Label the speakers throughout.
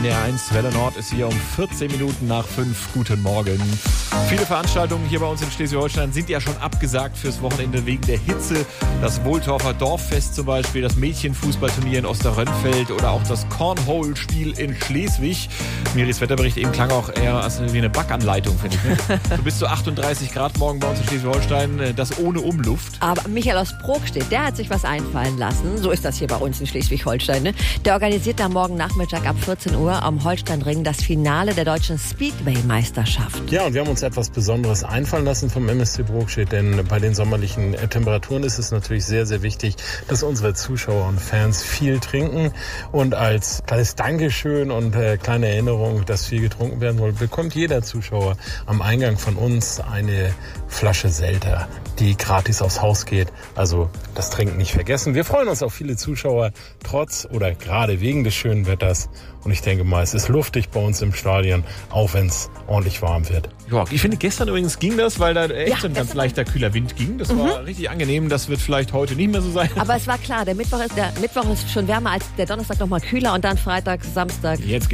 Speaker 1: NDR 1 Welle Nord ist hier um 14 Minuten nach 5. Guten Morgen. Viele Veranstaltungen hier bei uns in Schleswig-Holstein sind ja schon abgesagt fürs Wochenende wegen der Hitze. Das Wohltorfer Dorffest zum Beispiel, das Mädchenfußballturnier in Osterrönfeld oder auch das Cornhole-Spiel in Schleswig. Miris Wetterbericht eben klang auch eher wie eine Backanleitung, finde ich. Ne? Du bist so 38 Grad morgen bei uns in Schleswig-Holstein, das ohne Umluft.
Speaker 2: Aber Michael aus Progstedt, der hat sich was einfallen lassen. So ist das hier bei uns in Schleswig-Holstein. Ne? Der organisiert da morgen Nachmittag ab 14 Uhr am Holsteinring das Finale der deutschen Speedway-Meisterschaft.
Speaker 3: Ja, und wir haben uns etwas Besonderes einfallen lassen vom MSC Progstedt, denn bei den sommerlichen Temperaturen ist es natürlich sehr, sehr wichtig, dass unsere Zuschauer und Fans viel trinken. Und als kleines Dankeschön und kleine Erinnerung, dass viel getrunken werden soll, bekommt jeder Zuschauer am Eingang von uns eine Flasche Selter, die gratis aufs Haus geht. Also das Trinken nicht vergessen. Wir freuen uns auf viele Zuschauer, trotz oder gerade wegen des schönen Wetters. Und ich denke mal, es ist luftig bei uns im Stadion, auch wenn es ordentlich warm wird.
Speaker 1: Ja, ich finde, gestern übrigens ging das, weil da echt ein ganz leichter kühler Wind ging. Das war richtig angenehm. Das wird vielleicht heute nicht mehr so sein.
Speaker 2: Aber es war klar, der Mittwoch ist schon wärmer als der Donnerstag, nochmal kühler und dann Freitag, Samstag.
Speaker 1: Jetzt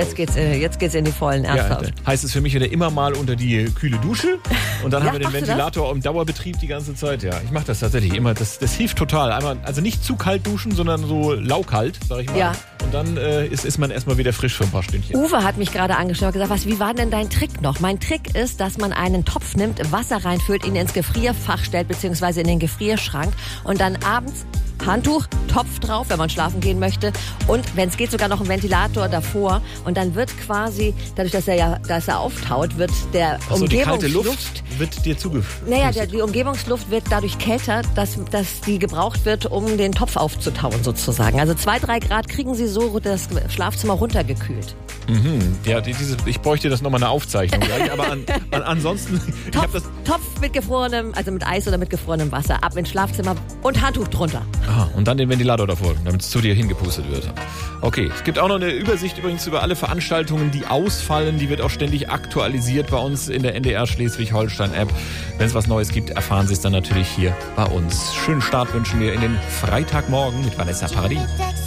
Speaker 2: geht's in die vollen Ernsthaft.
Speaker 1: Ja, heißt es für mich wieder immer mal unter die kühle Dusche und dann haben wir den Ventilator im Dauerbetrieb die ganze Zeit. Ja, ich mache das tatsächlich immer. Das hilft total. Einmal, also nicht zu kalt duschen, sondern so laukalt, sag ich mal. Ja. Und dann ist man erstmal wieder frisch für ein paar Stündchen.
Speaker 2: Uwe hat mich gerade angeschaut und gesagt, wie war denn dein Trick noch? Mein Trick ist, dass man einen Topf nimmt, Wasser reinfüllt, ihn ins Gefrierfach stellt, beziehungsweise in den Gefrierschrank und dann abends Handtuch, Topf drauf, wenn man schlafen gehen möchte und wenn es geht sogar noch ein Ventilator davor und dann wird quasi, dadurch, dass er auftaut, wird der Umgebungsluft...
Speaker 1: Die kalte Luft wird dir zugeführt.
Speaker 2: Naja, die Umgebungsluft wird dadurch kälter, dass die gebraucht wird, um den Topf aufzutauen sozusagen. Also 2-3 Grad kriegen sie so das Schlafzimmer runtergekühlt.
Speaker 1: Mhm. Ja, ich bräuchte das nochmal eine Aufzeichnung. Aber ansonsten...
Speaker 2: Topf mit gefrorenem, also mit Eis oder mit gefrorenem Wasser, ab ins Schlafzimmer und Handtuch drunter.
Speaker 1: Aha, und dann den Ventilator davor, damit es zu dir hingepustet wird. Okay, es gibt auch noch eine Übersicht übrigens über alle Veranstaltungen, die ausfallen. Die wird auch ständig aktualisiert bei uns in der NDR Schleswig-Holstein-App. Wenn es was Neues gibt, erfahren Sie es dann natürlich hier bei uns. Schönen Start wünschen wir in den Freitagmorgen mit Vanessa Paradis.